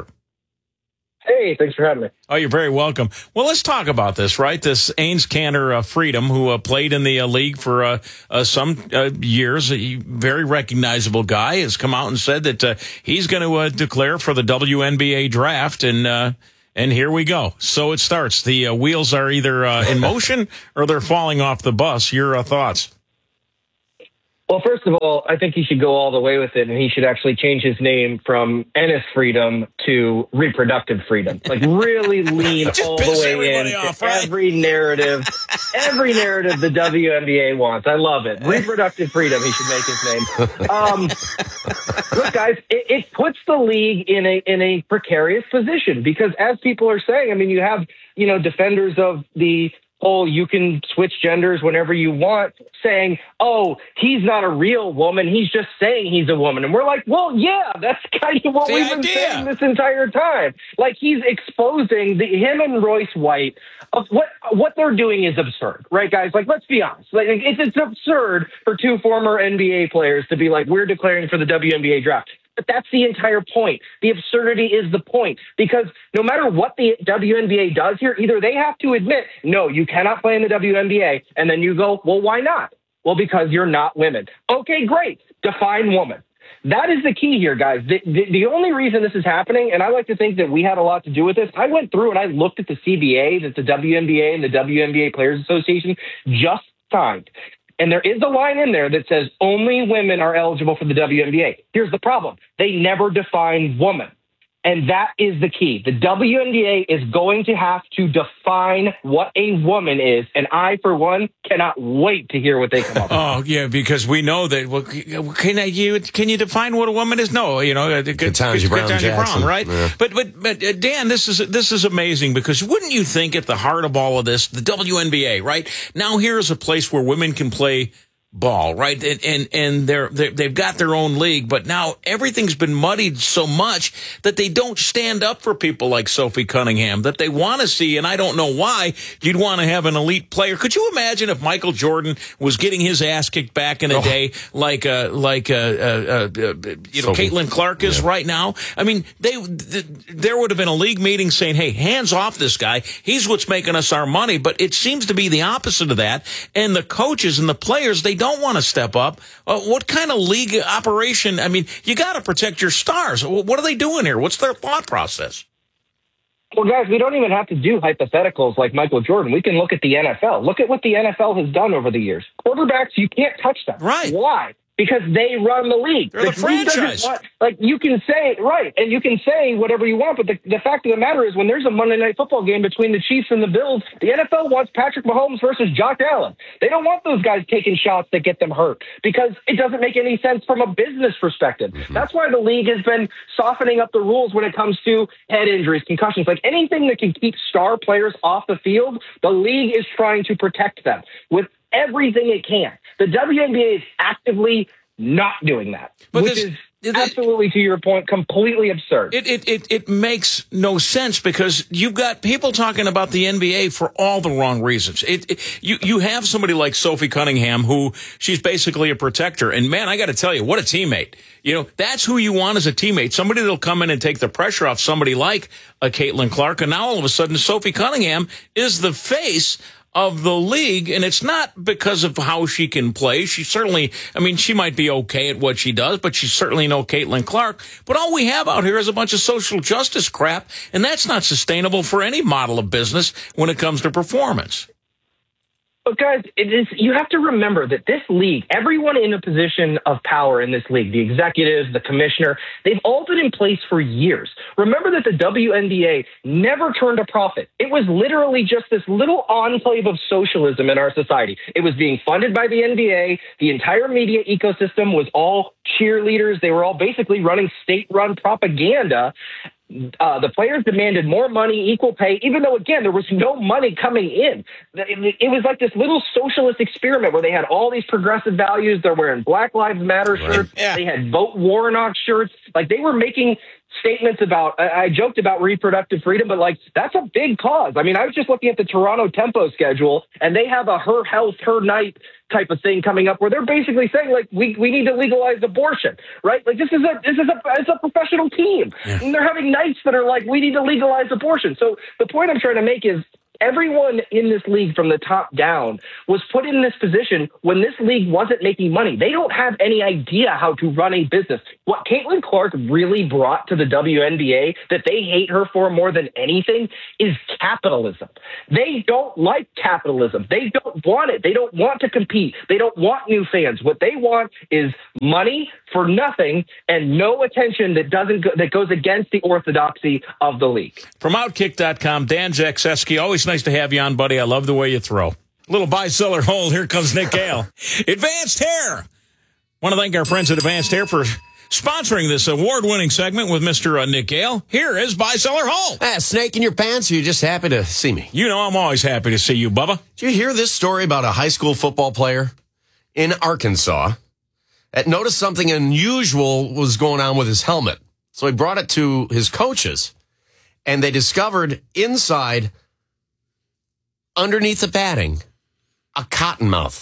Hey, thanks for having me. Oh, you're very welcome. Well, let's talk about this, right? This Ains Cantor uh, Freedom, who uh, played in the uh, league for uh, uh, some uh, years, a very recognizable guy, has come out and said that uh, he's going to uh, declare for the W N B A draft, and uh, and here we go. So it starts. The uh, wheels are either uh, in motion or they're falling off the bus. Your uh, thoughts? Well, first of all, I think he should go all the way with it, and he should actually change his name from Ennis Freedom to Reproductive Freedom. Like, really lean all the way in off, right? every narrative, every narrative the W N B A wants. I love it. Reproductive Freedom, he should make his name. Um, look, guys, it, it puts the league in a in a precarious position because, as people are saying, I mean, you have, you know, defenders of the oh, you can switch genders whenever you want, saying, oh, he's not a real woman. He's just saying he's a woman. And we're like, well, yeah, that's kind of what the we've been idea. saying this entire time. Like, he's exposing the, him and Royce White of what what they're doing is absurd, right, guys? Like, let's be honest. Like, it's, it's absurd for two former N B A players to be like, we're declaring for the W N B A draft. But that's the entire point. The absurdity is the point, because no matter what the W N B A does here, either they have to admit, no, you cannot play in the W N B A, and then you go, well, why not? Well, because you're not women. Okay, great. Define woman. That is the key here, guys. The, the, the only reason this is happening, and I like to think that we had a lot to do with this, I went through and I looked at the C B A that the W N B A and the W N B A Players Association just signed. And there is a line in there that says only women are eligible for the W N B A. Here's the problem. They never define woman. And that is the key. The W N B A is going to have to define what a woman is. And I, for one, cannot wait to hear what they come up with. Oh, yeah, because we know that. Well, can you can you define what a woman is? No, you know, good, Ketanji Brown, Ketanji Brown, right? Yeah. But but but uh, Dan, this is this is amazing, because wouldn't you think at the heart of all of this, the W N B A, right? Now here's a place where women can play ball, right? And and, and they're, they're they've got their own league, but now everything's been muddied so much that they don't stand up for people like Sophie Cunningham that they want to see. And I don't know why you'd want to have an elite player. Could you imagine if Michael Jordan was getting his ass kicked back in the oh. day like uh like uh, uh, uh you know Sophie. Caitlin Clark is yeah. right now? I mean, they th- there would have been a league meeting saying, "Hey, hands off this guy. He's what's making us our money." But it seems to be the opposite of that. And the coaches and the players, they don't want to step up. Uh, what kind of league operation? I mean, you got to protect your stars. What are they doing here? What's their thought process? Well, guys, we don't even have to do hypotheticals like Michael Jordan. We can look at the N F L. Look at what the N F L has done over the years. Quarterbacks, you can't touch them. Right. Why? Because they run the league. They're the, the franchise. Want, like, you can say, right, and you can say whatever you want, but the, the fact of the matter is when there's a Monday Night Football game between the Chiefs and the Bills, the N F L wants Patrick Mahomes versus Josh Allen. They don't want those guys taking shots that get them hurt, because it doesn't make any sense from a business perspective. Mm-hmm. That's why the league has been softening up the rules when it comes to head injuries, concussions, like anything that can keep star players off the field. The league is trying to protect them with everything it can. The W N B A is actively not doing that, but which is absolutely, to your point, completely absurd. It, it it it makes no sense, because you've got people talking about the N B A for all the wrong reasons. It, it you you have somebody like Sophie Cunningham, who she's basically a protector, and man, I got to tell you, what a teammate! You know, that's who you want as a teammate. Somebody that'll come in and take the pressure off somebody like a Caitlin Clark, and now all of a sudden, Sophie Cunningham is the face of the league, and it's not because of how she can play. She certainly, I mean, she might be okay at what she does, but she's certainly no Caitlin Clark. But all we have out here is a bunch of social justice crap, and that's not sustainable for any model of business when it comes to performance. But guys, it is, you have to remember that this league, everyone in a position of power in this league, the executives, the commissioner, they've all been in place for years. Remember that the W N B A never turned a profit. It was literally just this little enclave of socialism in our society. It was being funded by the N B A. The entire media ecosystem was all cheerleaders. They were all basically running state-run propaganda. Uh, the players demanded more money, equal pay, even though, again, there was no money coming in. It, it was like this little socialist experiment where they had all these progressive values. They're wearing Black Lives Matter shirts. Right. Yeah. They had Vote Warnock shirts. Like, they were making statements about, I, I joked about reproductive freedom, but, like, that's a big cause. I mean, I was just looking at the Toronto Tempo schedule, and they have a Her Health, Her Night type of thing coming up where they're basically saying, like, we we need to legalize abortion, right? Like, this is a this is a it's a professional team. Yeah. And they're having nights that are like, we need to legalize abortion. So the point I'm trying to make is everyone in this league from the top down was put in this position when this league wasn't making money. They don't have any idea how to run a business. What Caitlin Clark really brought to the W N B A that they hate her for more than anything is capitalism. They don't like capitalism. They don't want it. They don't want to compete. They don't want new fans. What they want is money for nothing and no attention that doesn't go, that goes against the orthodoxy of the league. From Outkick dot com, Dan Jackseski, always nice to have you on, buddy. I love the way you throw. Little buy-seller hole. Here comes Nick Gale. Advanced Hair. Want to thank our friends at Advanced Hair for sponsoring this award-winning segment with Mister Uh, Nick Gale. Here is Buy-Seller Hole. Ah, snake in your pants, or you're just happy to see me? You know I'm always happy to see you, Bubba. Did you hear this story about a high school football player in Arkansas that noticed something unusual was going on with his helmet? So he brought it to his coaches, and they discovered inside, underneath the padding, a cottonmouth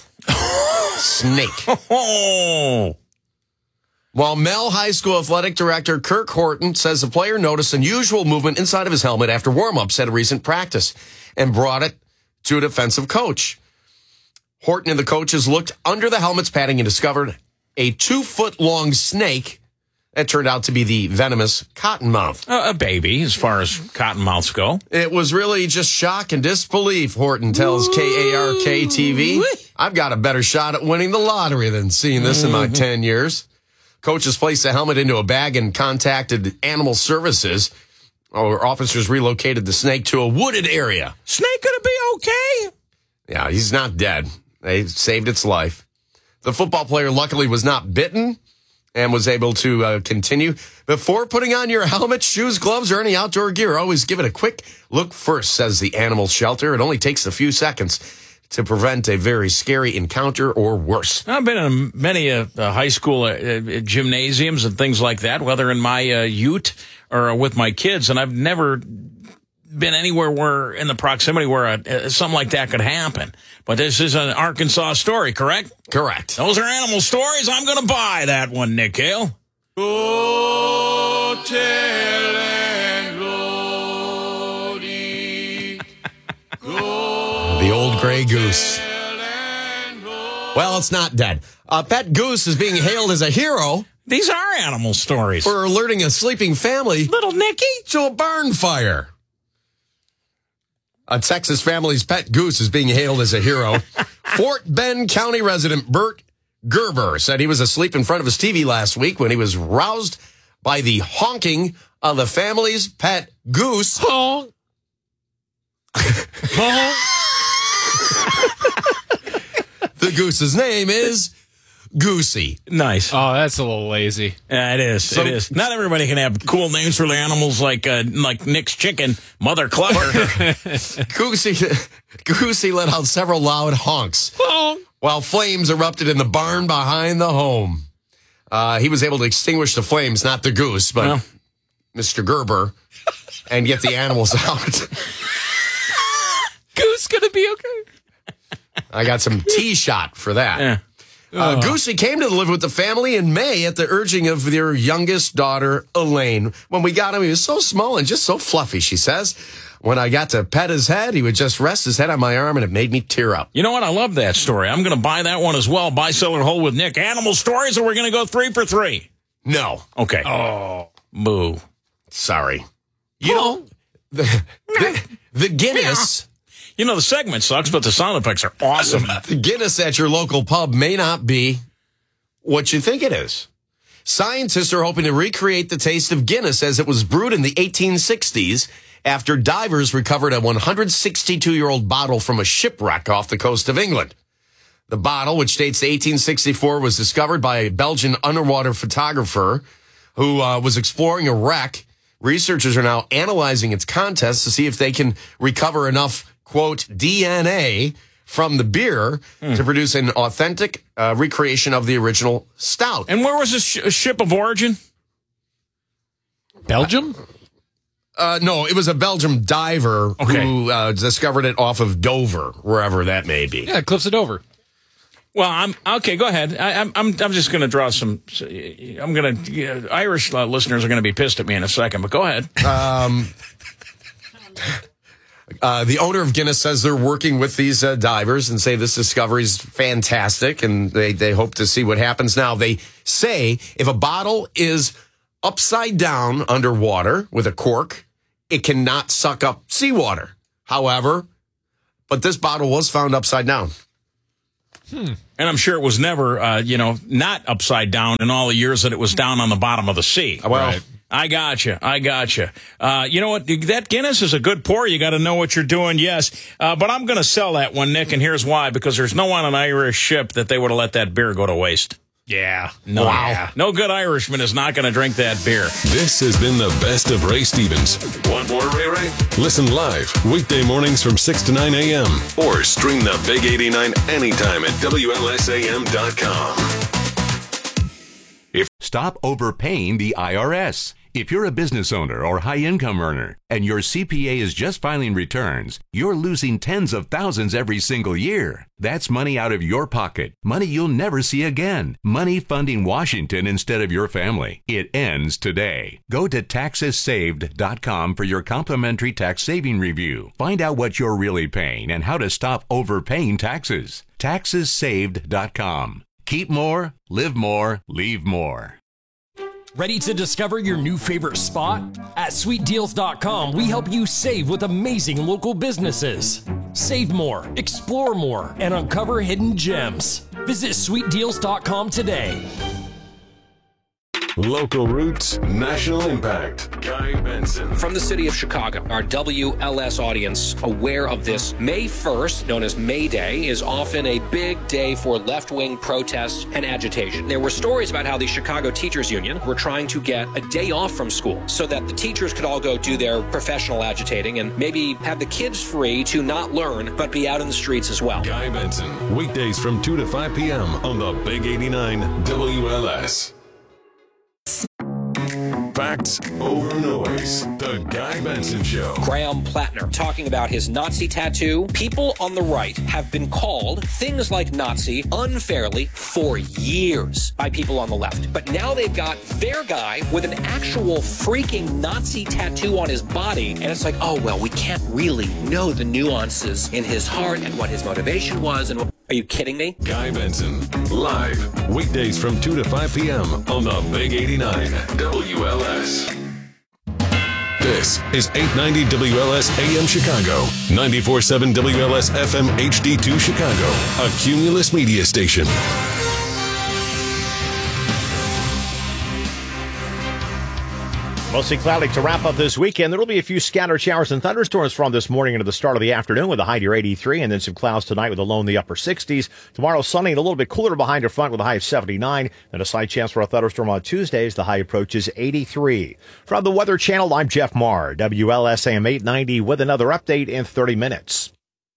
snake. Oh. While Mel High School athletic director Kirk Horton says the player noticed unusual movement inside of his helmet after warm-ups at a recent practice and brought it to a defensive coach. Horton and the coaches looked under the helmet's padding and discovered a two-foot-long snake that turned out to be the venomous cottonmouth. Uh, a baby, as far as cottonmouths go. It was really just shock and disbelief, Horton tells K A R K T V. I've got a better shot at winning the lottery than seeing this in my ten years. Coaches placed the helmet into a bag and contacted Animal Services. Our officers relocated the snake to a wooded area. Snake gonna be okay? Yeah, he's not dead. They saved its life. The football player luckily was not bitten and was able to uh, continue. Before putting on your helmet, shoes, gloves, or any outdoor gear, always give it a quick look first, says the animal shelter. It only takes a few seconds to prevent a very scary encounter or worse. I've been in many uh, uh, high school uh, uh, gymnasiums and things like that, whether in my uh, ute or uh, with my kids, and I've never been anywhere where in the proximity where a, uh, something like that could happen. But this is an Arkansas story, correct? Correct. Those are animal stories. I'm going to buy that one, Nick Hale. Go tell and Lodi. The old gray goose. Well, it's not dead. Uh, Pet Goose is being hailed as a hero. These are animal stories. For alerting a sleeping family. Little Nicky. To a barn fire. A Texas family's pet goose is being hailed as a hero. Fort Bend County resident Bert Gerber said he was asleep in front of his T V last week when he was roused by the honking of the family's pet goose. Honk. Honk. The goose's name is Goosey. Nice. Oh, that's a little lazy. Yeah, it is. So, it is. Not everybody can have cool names for the animals like uh, like Nick's chicken, Mother Clubber. Goosey, Goosey let out several loud honks Honk. while flames erupted in the barn behind the home. Uh, he was able to extinguish the flames, not the goose, but well. Mister Gerber, and get the animals out. Goose gonna be okay. I got some T-shot for that. Yeah. Uh, Goosey came to live with the family in May at the urging of their youngest daughter, Elaine. When we got him, he was so small and just so fluffy, she says. When I got to pet his head, he would just rest his head on my arm, and it made me tear up. You know what? I love that story. I'm going to buy that one as well. Buy, sell, or hold with Nick. Animal stories, or we're going to go three for three? No. Okay. Oh. Boo. Sorry. You know, the, the, the Guinness... You know, the segment sucks, but the sound effects are awesome. Guinness at your local pub may not be what you think it is. Scientists are hoping to recreate the taste of Guinness as it was brewed in the eighteen sixties after divers recovered a one hundred sixty-two-year-old bottle from a shipwreck off the coast of England. The bottle, which dates to eighteen sixty-four, was discovered by a Belgian underwater photographer who uh, was exploring a wreck. Researchers are now analyzing its contents to see if they can recover enough, quote, D N A from the beer hmm. to produce an authentic uh, recreation of the original stout. And where was this sh- ship of origin? Belgium? Uh, uh, no, it was a Belgium diver okay. who uh, discovered it off of Dover, wherever that may be. Yeah, Cliffs of Dover. Well, I'm okay. Go ahead. I, I'm I'm I'm just going to draw some. I'm going to you know, Irish uh, listeners are going to be pissed at me in a second, but go ahead. Um, uh, the owner of Guinness says they're working with these uh, divers and say this discovery is fantastic, and they they hope to see what happens. Now they say if a bottle is upside down underwater with a cork, it cannot suck up seawater. However, but this bottle was found upside down. Hmm. And I'm sure it was never, uh, you know, not upside down in all the years that it was down on the bottom of the sea. Well, right. I gotcha. I gotcha. Uh, you know what? That Guinness is a good pour. You got to know what you're doing, yes. Uh, but I'm going to sell that one, Nick, and here's why. Because there's no one on an Irish ship that they would have let that beer go to waste. Yeah. No, wow. No good Irishman is not going to drink that beer. This has been the best of Ray Stevens. Want more Ray Ray? Listen live weekday mornings from six to nine a.m. or stream the Big eighty-nine anytime at W L S A M dot com. If Stop overpaying the I R S. If you're a business owner or high-income earner and your C P A is just filing returns, you're losing tens of thousands every single year. That's money out of your pocket, money you'll never see again, money funding Washington instead of your family. It ends today. Go to taxes saved dot com for your complimentary tax saving review. Find out what you're really paying and how to stop overpaying taxes. taxes saved dot com. Keep more, live more, leave more. Ready to discover your new favorite spot? At sweet deals dot com, we help you save with amazing local businesses. Save more, explore more, and uncover hidden gems. Visit sweet deals dot com today. Local roots, national impact. Guy Benson. From the city of Chicago, our W L S audience aware of this. May first, known as May Day, is often a big day for left-wing protests and agitation. There were stories about how the Chicago Teachers Union were trying to get a day off from school so that the teachers could all go do their professional agitating and maybe have the kids free to not learn but be out in the streets as well. Guy Benson, weekdays from two to five p.m. on the Big eighty-nine W L S. Facts over noise. The Guy Benson Show. Graham Plattner talking about his Nazi tattoo. People on the right have been called things like Nazi unfairly for years by people on the left. But now they've got their guy with an actual freaking Nazi tattoo on his body. And it's like, oh, well, we can't really know the nuances in his heart and what his motivation was. And are you kidding me? Guy Benson, live, weekdays from two to five p.m. on the Big eighty-nine W L S. This is eight ninety W L S A M Chicago, ninety-four point seven W L S F M H D two Chicago, a Cumulus media station. Mostly cloudy to wrap up this weekend. There will be a few scattered showers and thunderstorms from this morning into the start of the afternoon with a high near eighty-three, and then some clouds tonight with a low in the upper sixties. Tomorrow, sunny and a little bit cooler behind our front with a high of seventy-nine. And a slight chance for a thunderstorm on Tuesdays. The high approaches eighty-three. From the Weather Channel, I'm Jeff Marr. W L S A M eight ninety with another update in thirty minutes.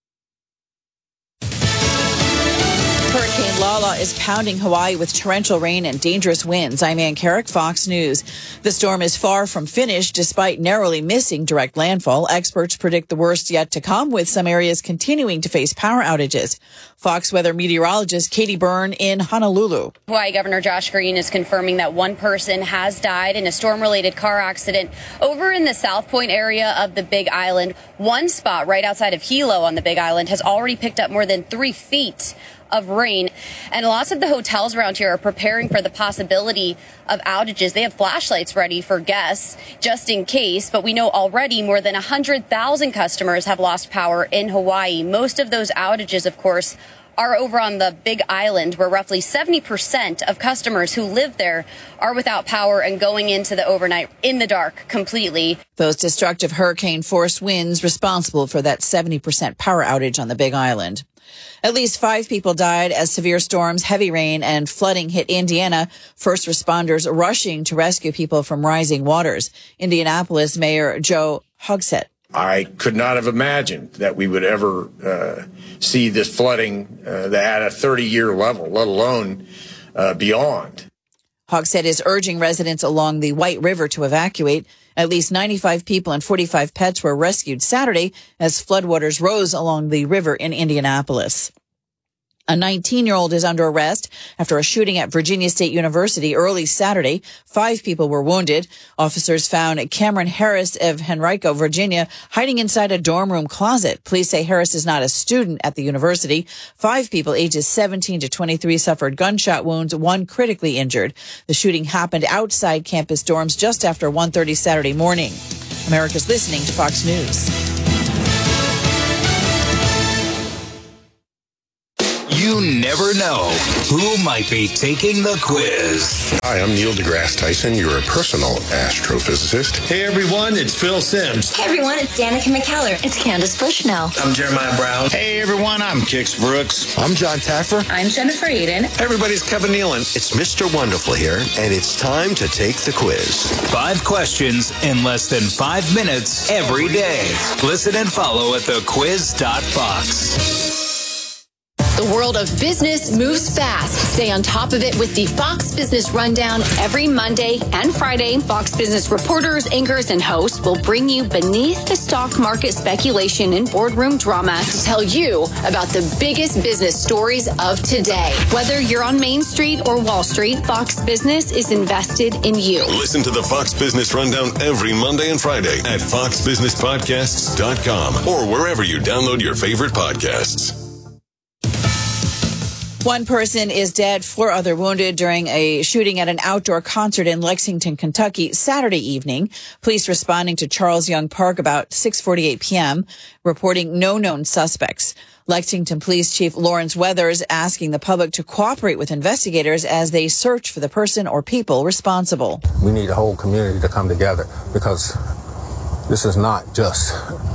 Hurricane Lala is pounding Hawaii with torrential rain and dangerous winds. I'm Ann Carrick, Fox News. The storm is far from finished despite narrowly missing direct landfall. Experts predict the worst yet to come, with some areas continuing to face power outages. Fox weather meteorologist Katie Byrne in Honolulu. Hawaii Governor Josh Green is confirming that one person has died in a storm-related car accident over in the South Point area of the Big Island. One spot right outside of Hilo on the Big Island has already picked up more than three feet of rain. And lots of the hotels around here are preparing for the possibility of outages. They have flashlights ready for guests just in case. But we know already more than one hundred thousand customers have lost power in Hawaii. Most of those outages, of course, are over on the Big Island, where roughly seventy percent of customers who live there are without power and going into the overnight in the dark completely. Those destructive hurricane-force winds responsible for that seventy percent power outage on the Big Island. At least five people died as severe storms, heavy rain, and flooding hit Indiana. First responders rushing to rescue people from rising waters. Indianapolis Mayor Joe Hogsett. I could not have imagined that we would ever uh, see this flooding uh, at a thirty-year level, let alone uh, beyond. Hogsett is urging residents along the White River to evacuate. At least ninety-five people and forty-five pets were rescued Saturday as floodwaters rose along the river in Indianapolis. A nineteen-year-old is under arrest after a shooting at Virginia State University early Saturday. Five people were wounded. Officers found Cameron Harris of Henrico, Virginia, hiding inside a dorm room closet. Police say Harris is not a student at the university. Five people ages seventeen to twenty-three suffered gunshot wounds, one critically injured. The shooting happened outside campus dorms just after one thirty Saturday morning. America's listening to Fox News. You never know who might be taking the quiz. Hi, I'm Neil deGrasse Tyson, your personal astrophysicist. Hey everyone, it's Phil Simms. Hey everyone, it's Danica McKellar. It's Candace Bushnell. I'm Jeremiah Brown. Hey everyone, I'm Kix Brooks. I'm John Taffer. I'm Jennifer Aiden. Everybody's Kevin Nealon. It's Mister Wonderful here, and it's time to take the quiz. Five questions in less than five minutes every day. Listen and follow at the quiz dot fox. The world of business moves fast. Stay on top of it with the Fox Business Rundown every Monday and Friday. Fox Business reporters, anchors, and hosts will bring you beneath the stock market speculation and boardroom drama to tell you about the biggest business stories of today. Whether you're on Main Street or Wall Street, Fox Business is invested in you. Listen to the Fox Business Rundown every Monday and Friday at fox business podcasts dot com or wherever you download your favorite podcasts. One person is dead, four other wounded during a shooting at an outdoor concert in Lexington, Kentucky, Saturday evening. Police responding to Charles Young Park about six forty-eight p.m., reporting no known suspects. Lexington Police Chief Lawrence Weathers asking the public to cooperate with investigators as they search for the person or people responsible. We need the whole community to come together because this is not just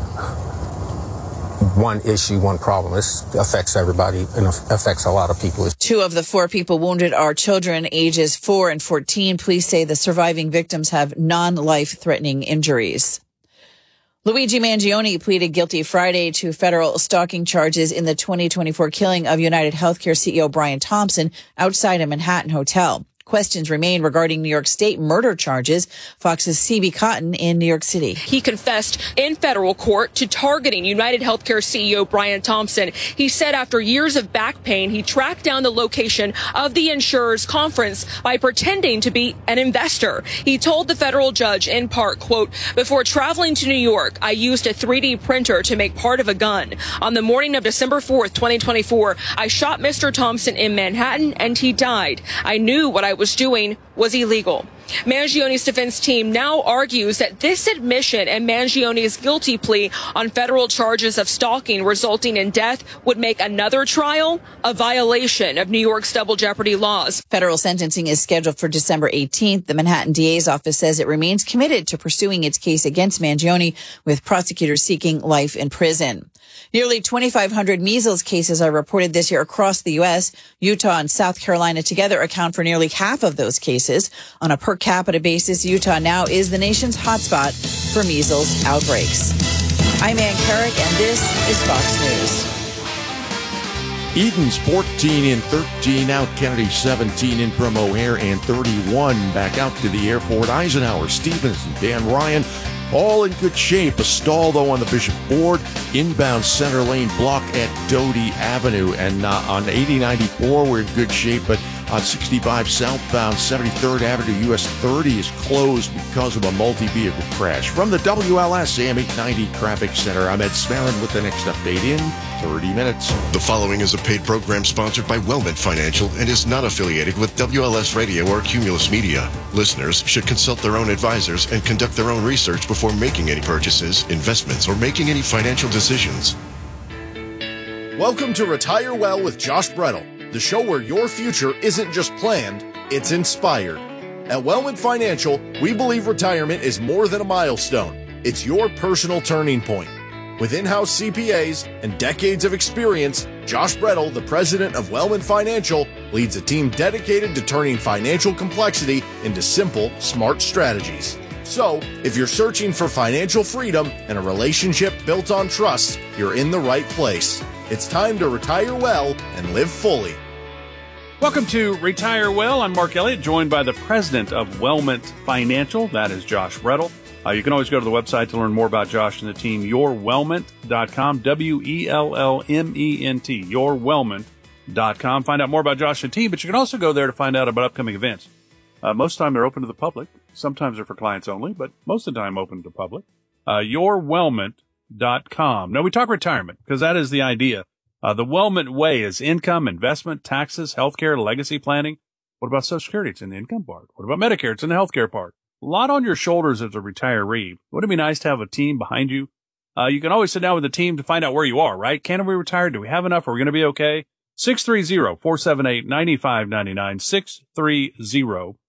one issue, one problem. This affects everybody and affects a lot of people. Two of the four people wounded are children ages four and fourteen. Police say the surviving victims have non-life-threatening injuries. Luigi Mangione pleaded guilty Friday to federal stalking charges in the twenty twenty-four killing of United Healthcare C E O Brian Thompson outside a Manhattan hotel. Questions remain regarding New York State murder charges. Fox's C B Cotton in New York City. He confessed in federal court to targeting United Healthcare C E O Brian Thompson. He said after years of back pain, he tracked down the location of the insurer's conference by pretending to be an investor. He told the federal judge in part, quote, "Before traveling to New York, I used a three D printer to make part of a gun. On the morning of December fourth, twenty twenty-four, I shot Mister Thompson in Manhattan and he died. I knew what I was doing was illegal." Mangione's defense team now argues that this admission and Mangione's guilty plea on federal charges of stalking resulting in death would make another trial a violation of New York's double jeopardy laws. Federal sentencing is scheduled for December eighteenth. The Manhattan D A's office says it remains committed to pursuing its case against Mangione, with prosecutors seeking life in prison. Nearly twenty-five hundred measles cases are reported this year across the U S. Utah and South Carolina together account for nearly half of those cases. On a per capita basis, Utah now is the nation's hotspot for measles outbreaks. I'm Ann Carrick, and this is Fox News. Eden's fourteen in thirteen out, Kennedy seventeen in from O'Hare, and thirty-one back out to the airport. Eisenhower, Stevens, and Dan Ryan all in good shape. A stall, though, on the Bishop Ford. Inbound center lane block at Doty Avenue. And uh, on eighty ninety-four, we're in good shape, but On sixty-five southbound seventy-third Avenue, U S thirty is closed because of a multi-vehicle crash. From the W L S A M eight ninety Traffic Center, I'm Ed Smarin with the next update in thirty minutes. The following is a paid program sponsored by Wellman Financial and is not affiliated with W L S Radio or Cumulus Media. Listeners should consult their own advisors and conduct their own research before making any purchases, investments, or making any financial decisions. Welcome to Retire Well with Josh Brettel, the show where your future isn't just planned, it's inspired. At Wellman Financial, we believe retirement is more than a milestone. It's your personal turning point. With in-house C P As and decades of experience, Josh Brettel, the president of Wellman Financial, leads a team dedicated to turning financial complexity into simple, smart strategies. So, if you're searching for financial freedom and a relationship built on trust, you're in the right place. It's time to retire well and live fully. Welcome to Retire Well. I'm Mark Elliott, joined by the president of Wellment Financial. That is Josh Brettel. Uh, you can always go to the website to learn more about Josh and the team, your wellment dot com, W E L L M E N T, your wellment dot com. Find out more about Josh and the team, but you can also go there to find out about upcoming events. Uh, most of the time they're open to the public. Sometimes they're for clients only, but most of the time open to the public. Uh, your wellment dot com. Now, we talk retirement because that is the idea. Uh, the Wellment way is income, investment, taxes, healthcare, legacy planning. What about Social Security? It's in the income part. What about Medicare? It's in the healthcare part. A lot on your shoulders as a retiree. Wouldn't it be nice to have a team behind you? Uh, you can always sit down with the team to find out where you are, right? Can we retire? Do we have enough? Are we going to be okay? six three zero, four seven eight, nine five nine nine, six three zero,